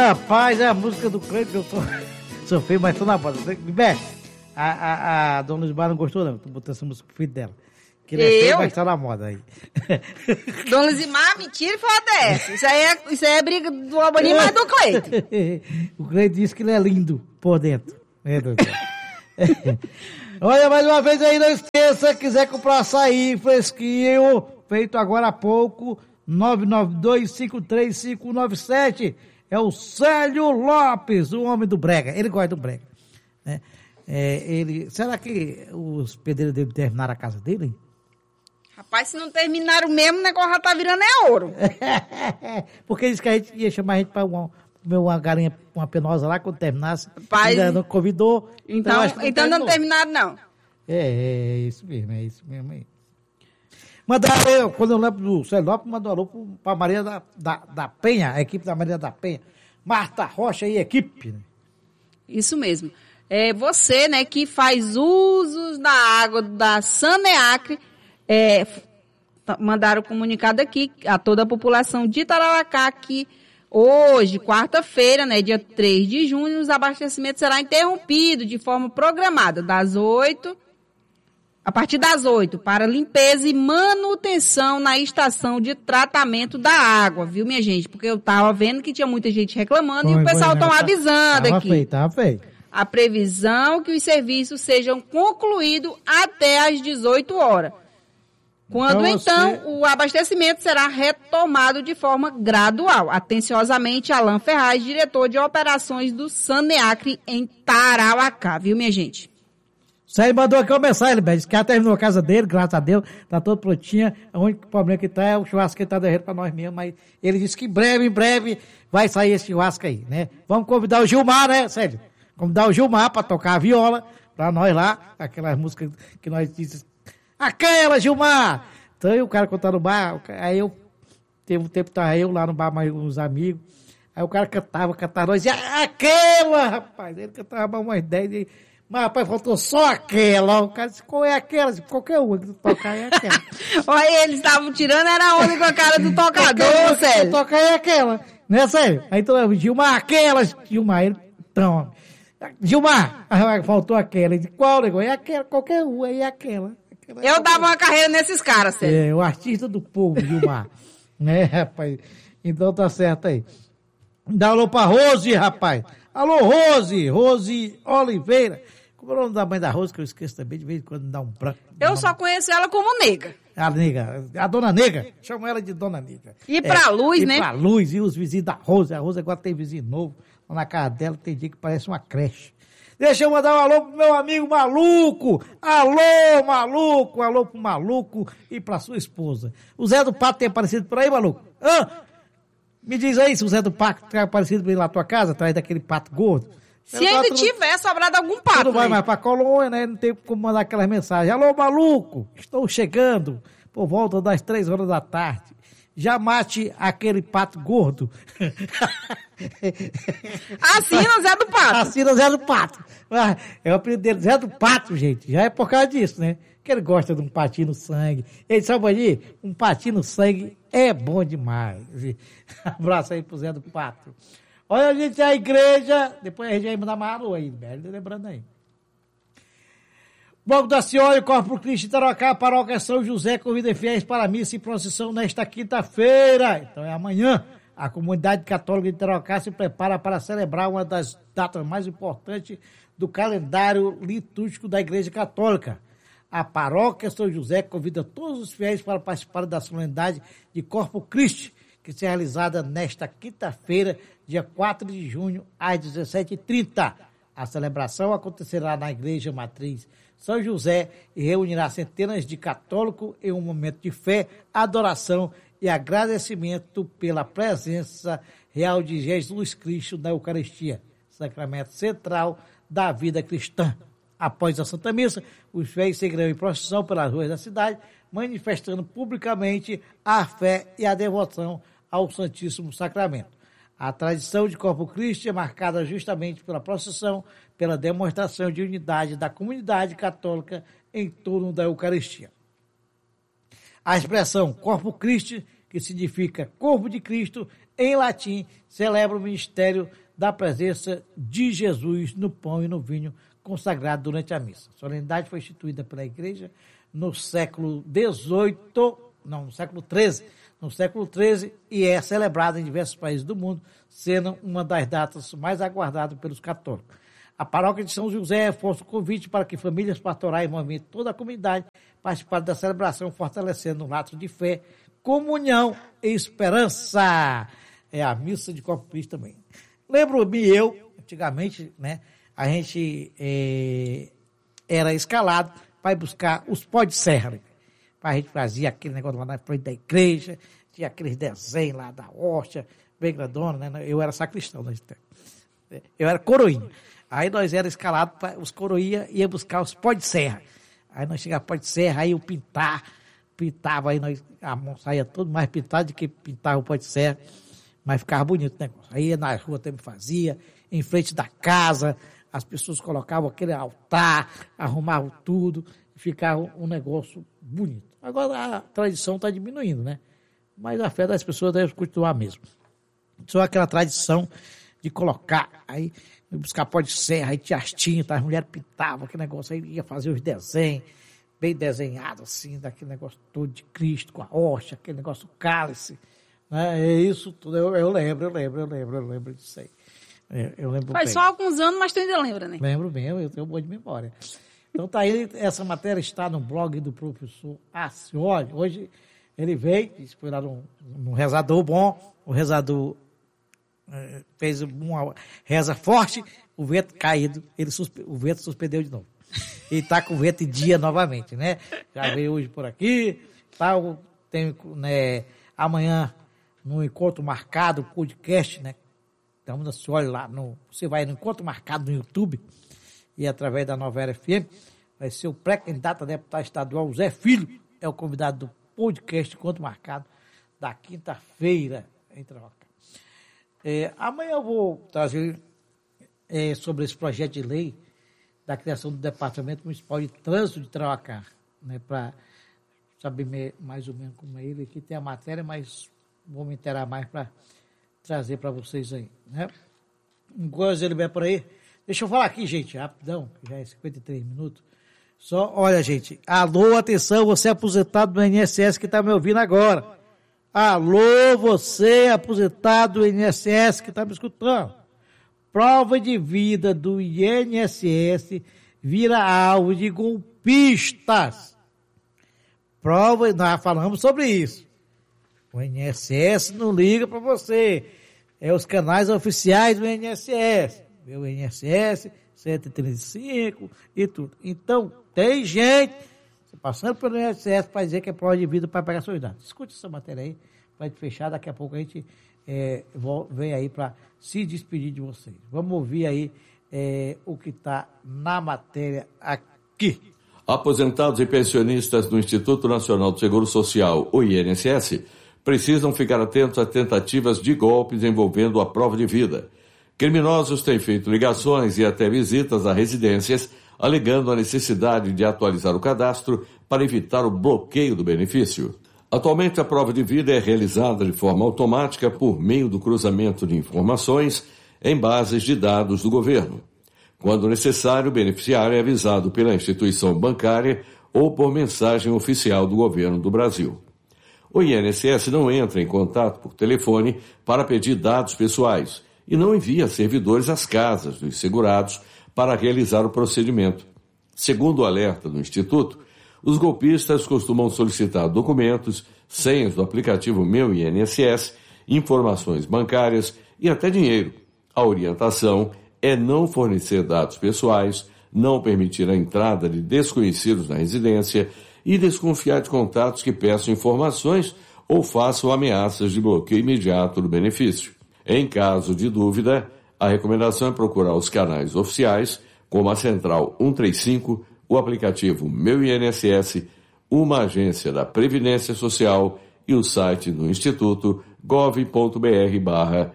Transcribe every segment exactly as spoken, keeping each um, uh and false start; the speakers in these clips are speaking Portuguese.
Rapaz, é a música do Cleiton que eu sou, sou feio, mas tô na banda. Bem, a, a, a dona Lismar não gostou, não. Tô botando essa música pro filho dela. Que ele é feio, mas tá na moda aí. Dona Lismar, mentira e fala dessa. Isso aí é, isso aí é briga do Alboninho, mas do Cleiton. O Cleiton disse que ele é lindo por dentro. É, doutor. Olha, mais uma vez aí, não esqueça, quiser comprar açaí fresquinho, feito agora há pouco, nove nove dois, cinco três cinco, nove sete, é o Célio Lopes, o homem do brega, ele gosta do brega, né? É, ele, será que os pedreiros dele terminaram a casa dele? Rapaz, se não terminaram mesmo, o negócio já tá virando é ouro. Porque disse que a gente ia chamar a gente para uma, uma galinha, uma penosa lá, quando terminasse, Rapaz, ainda não convidou. Então, então, não, então não terminaram, não. É, é, isso mesmo, é isso mesmo. É. Mandaram, eu, quando eu lembro do Célio Lopes, mandou alô para Maria da, da, da Penha, a equipe da Maria da Penha. Marta Rocha e equipe. Né? Isso mesmo. É você, né, que faz usos da água da Saneacre, é, mandaram um comunicado aqui a toda a população de Tararacá que hoje, quarta-feira, né, dia três de junho, os abastecimentos será interrompido de forma programada, das oito, a partir das oito, para limpeza e manutenção na estação de tratamento da água, viu, minha gente? Porque eu tava vendo que tinha muita gente reclamando foi, e o pessoal estão né? avisando tava aqui. Feio, tava feio. A previsão que os serviços sejam concluídos até às dezoito horas. Quando então, então você... o abastecimento será retomado de forma gradual. Atenciosamente, Alain Ferraz, diretor de operações do Saneacre em Tarauacá, viu, minha gente? Você mandou aqui uma mensagem, ele disse que já terminou a casa dele, graças a Deus, tá todo prontinho. O único problema que tá é o churrasco que ele tá derretendo para nós mesmos, mas ele disse que em breve, em breve, vai sair esse churrasco aí, né? Vamos convidar o Gilmar, né, Sérgio? Convidar o Gilmar para tocar a viola, para nós lá, aquelas músicas que nós dizemos. Aquela, Gilmar! Então aí o cara contando no bar, aí eu, teve um tempo que tava eu lá no bar, mais uns amigos, aí o cara cantava, cantava, nós dizia, aquela, rapaz! Ele cantava umas dez, mas rapaz, faltou só aquela, o cara disse, qual é aquela? Disse, qualquer uma que tu tocar é aquela. Olha, eles estavam tirando, era onda com a cara do tocador, sério. Tocar é aquela, né, sério? Aí então, Gilmar, aquela, Gilmar, ele, então, Gilmar, faltou aquela, ele disse, qual negócio? É aquela, qualquer uma, é aquela. Eu dava uma carreira nesses caras, sério. É, o artista do povo, Gilmar. Né, rapaz? Então tá certo aí. Dá alô pra Rose, rapaz. Alô, Rose. Rose Oliveira. Como é o nome da mãe da Rose, que eu esqueço também, de vez em quando dá um branco. Eu nome. Só conheço ela como Nega. A Nega. A Dona Nega. Chamo ela de Dona Nega. E pra é, Luz, e né? E pra Luz. E os vizinhos da Rose. A Rose agora tem vizinho novo. Lá na casa dela tem dia que parece uma creche. Deixa eu mandar um alô pro meu amigo Maluco. Alô, Maluco. Alô pro Maluco e pra sua esposa. O Zé do Pato tem aparecido por aí, Maluco? Hã? Me diz aí se o Zé do Pato tem aparecido bem lá na tua casa, atrás daquele pato gordo. Se eu ainda tiver sobrado algum pato. Não vai mais pra Colônia, né? Não tem como mandar aquelas mensagens. Alô, Maluco. Estou chegando por volta das três horas da tarde. Já mate aquele pato gordo. Assina Zé do Pato. Assina Zé do Pato. É o apelido dele, Zé do Pato, gente. Já é por causa disso, né? Que ele gosta de um patinho no sangue. Ele sabe ali, um patinho no sangue é bom demais. Abraço aí pro Zé do Pato. Olha, gente, a igreja. Depois a gente vai mandar mais alô aí, velho. Lembrando aí. Bloco da Senhora e Corpo Cristo de Tarauacá, Paróquia São José, convida fiéis para a missa e procissão nesta quinta-feira. Então é amanhã. A comunidade católica de Tarauacá se prepara para celebrar uma das datas mais importantes do calendário litúrgico da Igreja Católica. A Paróquia São José convida todos os fiéis para participar da solenidade de Corpo Cristo, que será realizada nesta quinta-feira, dia quatro de junho, às dezessete e trinta. A celebração acontecerá na Igreja Matriz São José e reunirá centenas de católicos em um momento de fé, adoração e agradecimento pela presença real de Jesus Cristo na Eucaristia, sacramento central da vida cristã. Após a Santa Missa, os fiéis seguirão em procissão pelas ruas da cidade, manifestando publicamente a fé e a devoção ao Santíssimo Sacramento. A tradição de Corpo Cristo é marcada justamente pela procissão, pela demonstração de unidade da comunidade católica em torno da Eucaristia. A expressão Corpo Cristo que significa corpo de Cristo, em latim, celebra o mistério da presença de Jesus no pão e no vinho consagrado durante a missa. A solenidade foi instituída pela Igreja no século dezoito, não, no século treze, no século treze, e é celebrada em diversos países do mundo, sendo uma das datas mais aguardadas pelos católicos. A paróquia de São José reforça o convite para que famílias pastorais movimentem toda a comunidade participarem da celebração, fortalecendo o laço de fé, comunhão e esperança. É a missa de Corpus Christi também. Lembro-me eu, antigamente, né, a gente é, era escalado para ir buscar os pó de serra, né? A gente fazia aquele negócio lá na frente da igreja, tinha aqueles desenhos lá da hóstia, bem grandona, né? Eu era sacristão, né? Eu era coroinha. Aí nós era escalados, pra, os coroinhas iam buscar os pó de serra. Aí nós chegávamos pó de serra, aí eu pintar, pintava, aí nós, a mão saía tudo mais pintado do que pintava o pó de serra, mas ficava bonito o negócio. Aí ia na rua também fazia, em frente da casa, as pessoas colocavam aquele altar, arrumavam tudo, e ficava um negócio bonito. Agora a tradição está diminuindo, né? Mas a fé das pessoas deve continuar mesmo. Só aquela tradição de colocar, aí buscar pó de serra, aí tinha as tintas, as mulheres pintavam aquele negócio, aí ia fazer os desenhos, bem desenhados assim, daquele negócio todo de Cristo, com a hóstia, aquele negócio cálice, né? É isso tudo, eu, eu lembro, eu lembro, eu lembro, eu lembro disso aí. Eu, eu lembro Faz bem. só alguns anos, mas tu ainda lembra, né? Lembro bem, eu tenho um bom de memória. Então tá aí, essa matéria está no blog do professor Acioli. Hoje ele veio, foi lá no, no rezador bom, o rezador eh, fez uma reza forte, o vento caído, ele suspe, o vento suspendeu de novo. E está com o vento em dia novamente, né? Já veio hoje por aqui, tal, tem, né, amanhã no encontro marcado, podcast, né? Então, você olha lá, no, você vai no encontro marcado no YouTube, e através da Nova Era F M, vai ser o pré-candidato a deputado estadual, Zé Filho, é o convidado do podcast Encontro Marcado, da quinta-feira, em Troca. É, amanhã eu vou trazer é, sobre esse projeto de lei da criação do Departamento Municipal de Trânsito de Troca, né, para saber me, mais ou menos como é ele. Aqui tem a matéria, mas vou me inteirar mais para trazer para vocês aí, né? Um coisa ele vai por aí. Deixa eu falar aqui, gente, rapidão, já é cinquenta e três minutos. Só, olha, gente, alô, atenção, você aposentado do I N S S que está me ouvindo agora. Alô, você aposentado do I N S S que está me escutando. Prova de vida do I N S S vira alvo de golpistas. Prova, nós falamos sobre isso. O I N S S não liga para você. É os canais oficiais do I N S S. O I N S S, cento e trinta e cinco e tudo. Então, tem gente passando pelo I N S S para dizer que é prova de vida para pegar seus dados. Escute essa matéria aí, para fechar. Daqui a pouco a gente é, vem aí para se despedir de vocês. Vamos ouvir aí é, o que está na matéria aqui. Aposentados e pensionistas do Instituto Nacional do Seguro Social, o I N S S, precisam ficar atentos a tentativas de golpes envolvendo a prova de vida. Criminosos têm feito ligações e até visitas a residências, alegando a necessidade de atualizar o cadastro para evitar o bloqueio do benefício. Atualmente, a prova de vida é realizada de forma automática por meio do cruzamento de informações em bases de dados do governo. Quando necessário, o beneficiário é avisado pela instituição bancária ou por mensagem oficial do governo do Brasil. O I N S S não entra em contato por telefone para pedir dados pessoais e não envia servidores às casas dos segurados para realizar o procedimento. Segundo o alerta do Instituto, os golpistas costumam solicitar documentos, senhas do aplicativo Meu I N S S, informações bancárias e até dinheiro. A orientação é não fornecer dados pessoais, não permitir a entrada de desconhecidos na residência e desconfiar de contatos que peçam informações ou façam ameaças de bloqueio imediato do benefício. Em caso de dúvida, a recomendação é procurar os canais oficiais, como a Central cento e trinta e cinco, o aplicativo Meu I N S S, uma agência da Previdência Social e o site do Instituto gov.br barra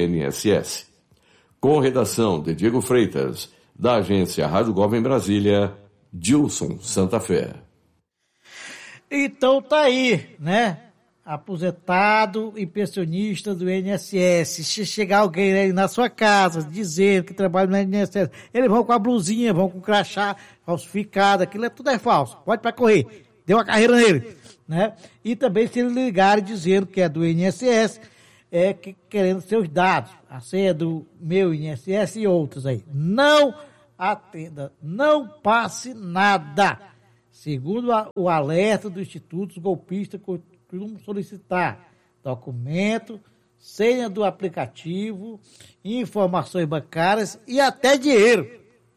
INSS. Com redação de Diego Freitas, da agência Rádio Gov em Brasília, Dilson Santa Fé. Então tá aí, né? aposentado e pensionista do I N S S. Se chegar alguém aí na sua casa dizendo que trabalha no I N S S, eles vão com a blusinha, vão com o crachá falsificado, aquilo é, tudo é falso. Pode para correr. Deu uma carreira nele. Né? E também se eles ligarem dizendo que é do I N S S, é que, querendo seus dados, a senha do meu I N S S e outros aí. Não atenda, não passe nada. Segundo a, o alerta do Instituto, os golpistas costumam solicitar documento, senha do aplicativo, informações bancárias e até dinheiro.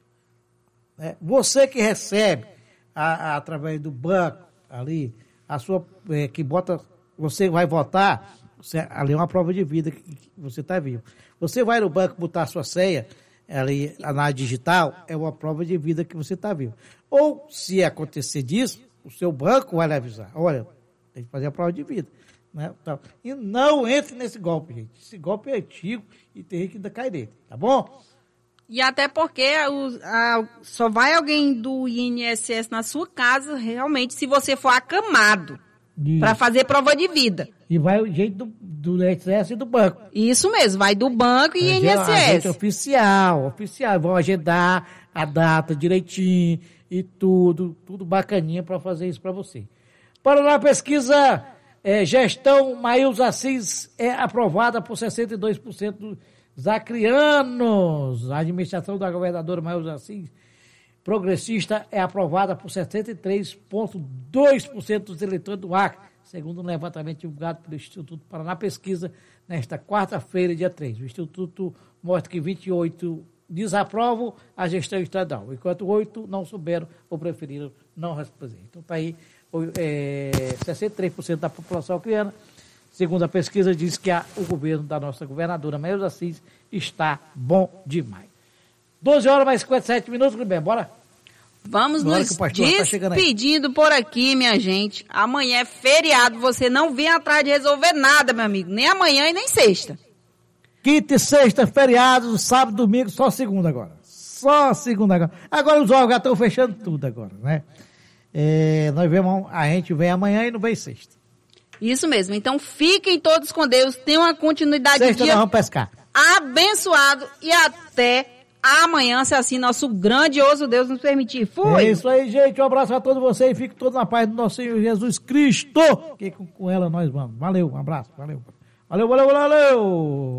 Né? Você que recebe a, a, através do banco ali, a sua, é, que bota, você vai votar, você, ali é uma prova de vida que, que você está vivo. Você vai no banco botar a sua senha, ali na digital, é uma prova de vida que você está vivo. Ou, se acontecer disso, o seu banco vai lhe avisar. Olha, tem que fazer a prova de vida. Né? Então, e não entre nesse golpe, gente. Esse golpe é antigo e tem que ainda cair nele, tá bom? E até porque o, a, só vai alguém do I N S S na sua casa, realmente, se você for acamado para fazer prova de vida. E vai o jeito do, do I N S S e do banco. Isso mesmo, vai do banco e I N S S. Gente oficial, oficial. Vão agendar a data direitinho e tudo, tudo bacaninha para fazer isso para você. Paraná Pesquisa, é, gestão Maílson Assis é aprovada por sessenta e dois por cento dos acrianos. A administração da governadora Maílson Assis, progressista, é aprovada por setenta e três vírgula dois por cento dos eleitores do Acre, segundo um levantamento divulgado pelo Instituto Paraná Pesquisa nesta quarta-feira, dia três. O Instituto mostra que vinte e oito desaprovam a gestão estadual, enquanto oito não souberam ou preferiram não responder. Então está aí, é, sessenta e três por cento da população acriana, segundo a pesquisa, diz que a, o governo da nossa governadora Maílson Assis está bom demais. doze horas mais cinquenta e sete minutos, Ribem, bora? Vamos nos despedindo tá por aqui, minha gente. Amanhã é feriado, você não vem atrás de resolver nada, meu amigo. Nem amanhã e nem sexta. Quinta e sexta, feriado, sábado, domingo, só segunda agora. Só segunda agora. Agora os órgãos já estão fechando tudo agora, né? É, nós vemos, a gente vem amanhã e não vem sexta. Isso mesmo. Então fiquem todos com Deus, tenham uma continuidade sexta de dia nós vamos pescar. Abençoado e até amanhã, se assim nosso grandioso Deus nos permitir. Fui! É isso aí, gente. Um abraço a todos vocês e fiquem todos na paz do nosso Senhor Jesus Cristo. Que com, com ela nós vamos. Valeu, um abraço. Valeu. Valeu, valeu, valeu.